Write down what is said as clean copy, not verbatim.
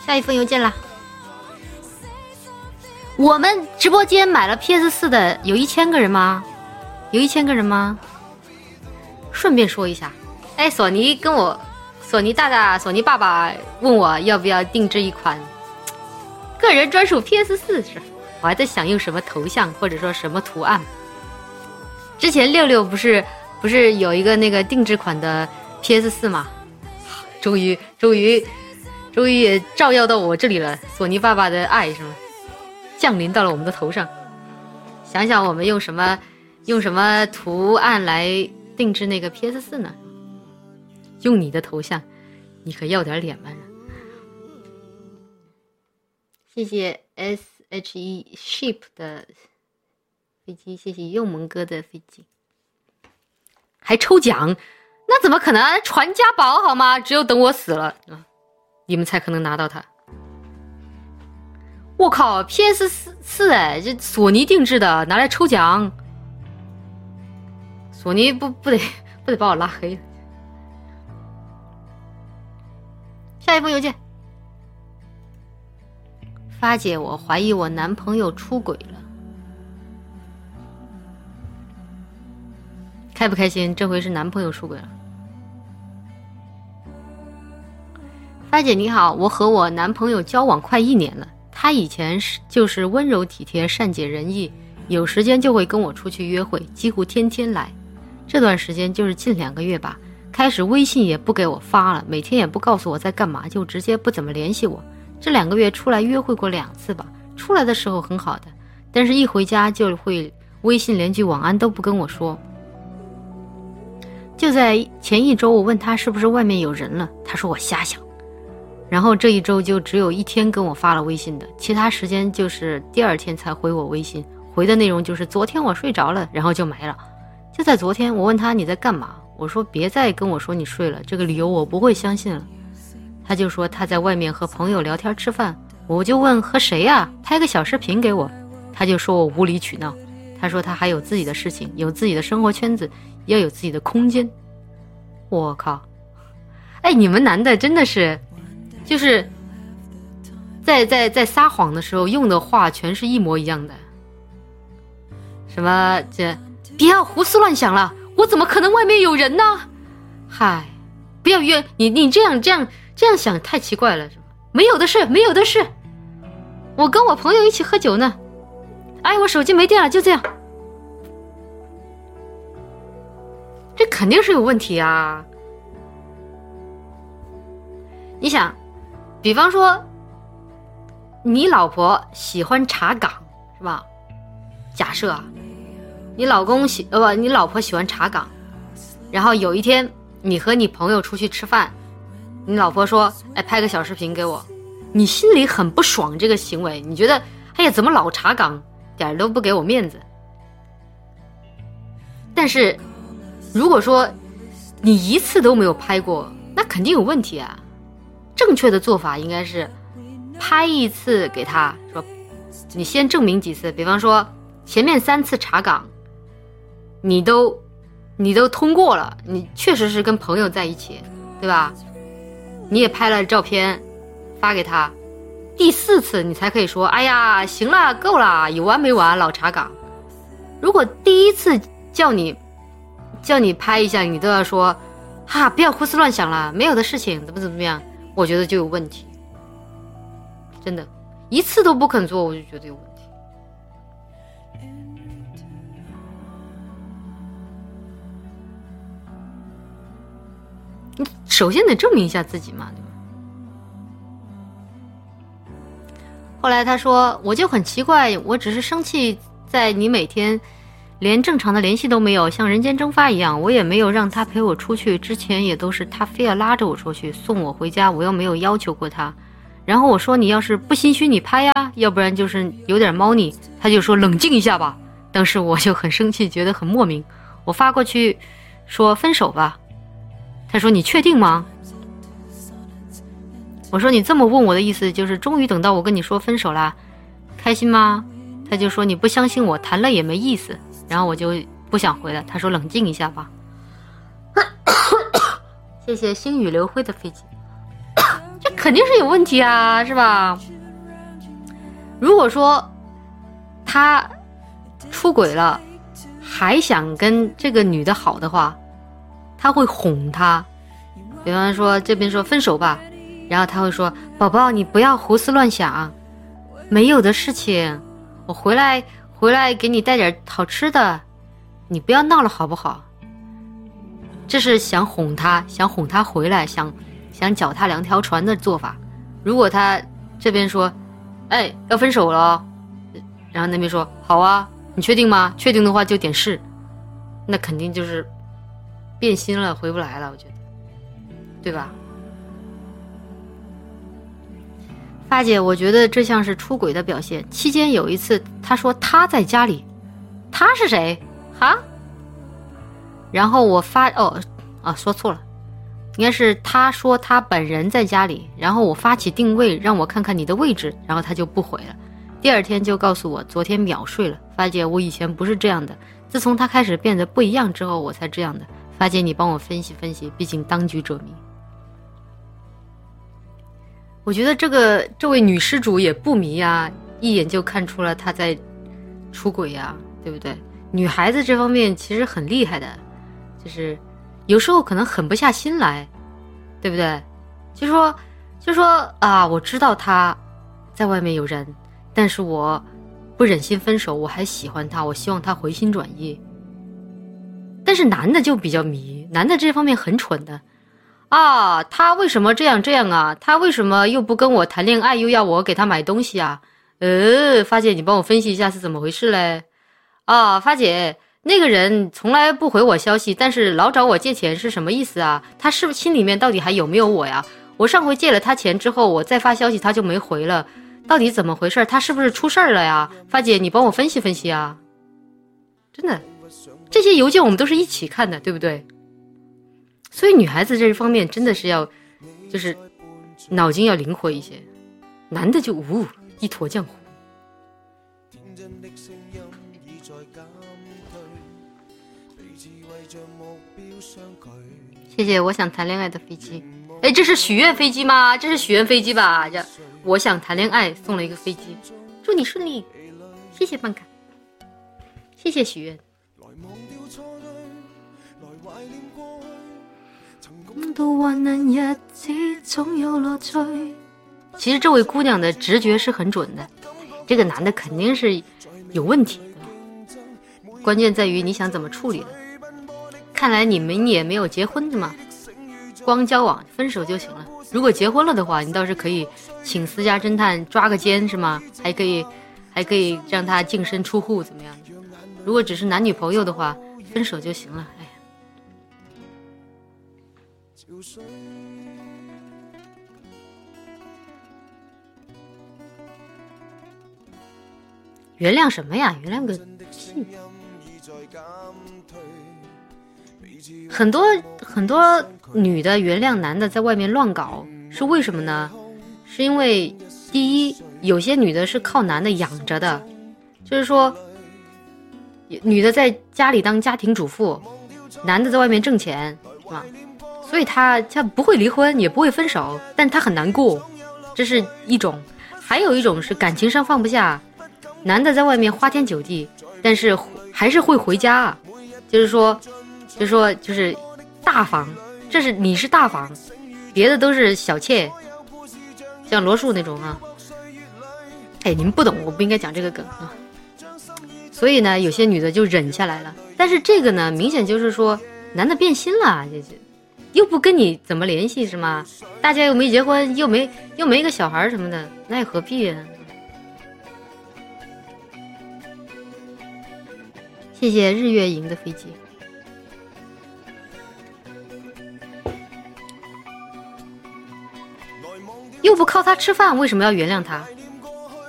下一封邮件啦。我们直播间买了 PS4 的有1000个人吗？有1000个人吗？顺便说一下，哎，索尼大大、索尼爸爸问我要不要定制一款个人专属 PS4，是我还在想用什么头像或者说什么图案。之前66不是有一个那个定制款的 PS4 吗？终于也照耀到我这里了，索尼爸爸的爱是吗？降临到了我们的头上。想想我们用什么图案来定制那个 PS4 呢？用你的头像，你可要点脸吧。谢谢 SHE Ship 的飞机，谢谢右萌哥的飞机。还抽奖？那怎么可能？传家宝好吗？只有等我死了，你们才可能拿到它。我靠 ，PS4哎，这索尼定制的，拿来抽奖。索尼不得把我拉黑了。下一封邮件，发姐，我怀疑我男朋友出轨了，开不开心？这回是男朋友出轨了。发姐你好，我和我男朋友交往快1年了，他以前就是温柔体贴、善解人意，有时间就会跟我出去约会，几乎天天来。这段时间就是近2个月吧，开始微信也不给我发了，每天也不告诉我在干嘛，就直接不怎么联系我。这2个月出来约会过2次吧，出来的时候很好的，但是一回家就会微信连句晚安都不跟我说。就在前1周，我问他是不是外面有人了，他说我瞎想。然后这1周就只有1天跟我发了微信的，其他时间就是第2天才回我微信，回的内容就是昨天我睡着了，然后就没了。就在昨天，我问他你在干嘛，我说别再跟我说你睡了，这个理由我不会相信了。他就说他在外面和朋友聊天吃饭，我就问和谁呀，拍个小视频给我，他就说我无理取闹，他说他还有自己的事情，有自己的生活圈子，要有自己的空间。我靠，哎，你们男的真的是就是在撒谎的时候用的话全是一模一样的，什么这别要胡思乱想了，我怎么可能外面有人呢？嗨，不要约你这样想太奇怪了，是吧？没有的事，我跟我朋友一起喝酒呢。哎，我手机没电了，就这样。这肯定是有问题啊！你想，比方说，你老婆喜欢查岗，是吧？假设啊，你老婆喜欢查岗，然后有一天你和你朋友出去吃饭，你老婆说，哎，拍个小视频给我，你心里很不爽这个行为，你觉得，哎呀，怎么老查岗，点都不给我面子。但是如果说你1次都没有拍过，那肯定有问题啊。正确的做法应该是拍1次给他，说你先证明几次，比方说前面3次查岗你都通过了，你确实是跟朋友在一起，对吧？你也拍了照片发给他，第4次你才可以说，哎呀，行了，够了，有完没完，老查岗。如果第1次叫你拍一下，你都要说，哈，不要胡思乱想了，没有的事情，怎么样，我觉得就有问题。真的，1次都不肯做，我就觉得有问题。你首先得证明一下自己嘛，对吧？后来他说，我就很奇怪，我只是生气在你每天连正常的联系都没有，像人间蒸发一样，我也没有让他陪我出去，之前也都是他非要拉着我出去送我回家，我又没有要求过他。然后我说你要是不心虚你拍呀，要不然就是有点猫腻。他就说冷静一下吧。当时我就很生气，觉得很莫名，我发过去说分手吧。他说你确定吗？我说你这么问我的意思就是终于等到我跟你说分手啦，开心吗？他就说你不相信我，谈了也没意思。然后我就不想回了，他说冷静一下吧。谢谢星雨流辉的飞机。 这肯定是有问题啊，是吧？如果说他出轨了，还想跟这个女的好的话，他会哄她。比方说这边说分手吧，然后他会说宝宝你不要胡思乱想，没有的事情，我回来给你带点好吃的，你不要闹了好不好？这是想哄他回来，想脚踏两条船的做法。如果他这边说要分手了，然后那边说好啊，你确定吗？确定的话就点是，那肯定就是变心了，回不来了，我觉得，对吧？发姐，我觉得这像是出轨的表现。期间有一次他说他在家里，他是谁哈？然后我说错了，应该是他说他本人在家里，然后我发起定位让我看看你的位置，然后他就不回了。第二天就告诉我昨天秒睡了。发姐，我以前不是这样的，自从他开始变得不一样之后我才这样的。发姐，你帮我分析分析，毕竟当局者迷。我觉得这位女施主也不迷啊，一眼就看出了她在出轨啊，对不对？女孩子这方面其实很厉害的，就是有时候可能狠不下心来，对不对？就说啊，我知道他在外面有人，但是我不忍心分手，我还喜欢他，我希望他回心转意。但是男的就比较迷，男的这方面很蠢的啊，他为什么这样啊？他为什么又不跟我谈恋爱，又要我给他买东西啊？发姐，你帮我分析一下是怎么回事嘞？啊，发姐，那个人从来不回我消息，但是老找我借钱是什么意思啊？他是不是心里面到底还有没有我呀？我上回借了他钱之后，我再发消息他就没回了，到底怎么回事？他是不是出事儿了呀？发姐，你帮我分析分析啊！真的，这些邮件我们都是一起看的，对不对？所以女孩子这方面真的是要，就是脑筋要灵活一些，男的就一坨浆糊。谢谢我想谈恋爱的飞机。这是许愿飞机吗？这是许愿飞机吧？我想谈恋爱送了一个飞机，祝你顺利。谢谢办卡，谢谢许愿。其实这位姑娘的直觉是很准的，这个男的肯定是有问题，关键在于你想怎么处理了。看来你们也没有结婚的嘛，光交往分手就行了。如果结婚了的话，你倒是可以请私家侦探抓个奸是吗？还可以让他净身出户怎么样的。如果只是男女朋友的话，分手就行了。原谅什么呀？原谅个屁！很多女的原谅男的在外面乱搞，是为什么呢？是因为第一，有些女的是靠男的养着的，就是说女的在家里当家庭主妇，男的在外面挣钱，是吧？所以他不会离婚，也不会分手，但他很难过，这是一种。还有一种是感情上放不下，男的在外面花天酒地，但是还是会回家，就是大房，你是大房，别的都是小妾，像罗素那种啊。你们不懂，我不应该讲这个梗啊。所以呢，有些女的就忍下来了，但是这个呢，明显就是说男的变心了，又不跟你怎么联系是吗？大家又没结婚，又没一个小孩什么的，那何必啊？谢谢日月营的飞机。又不靠他吃饭，为什么要原谅他？